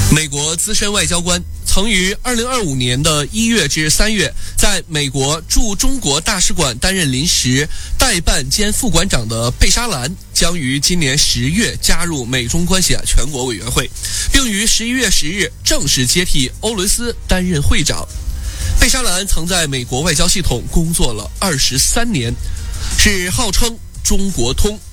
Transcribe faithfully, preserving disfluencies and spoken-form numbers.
美国资深外交官，曾于二零二五年的一月至三月在美国驻中国大使馆担任临时代办兼副馆长的贝沙兰，将于今年十月加入美中关系全国委员会，并于十一月十日正式接替欧伦斯担任会长。贝沙兰曾在美国外交系统工作了二十三年，是号称中国通、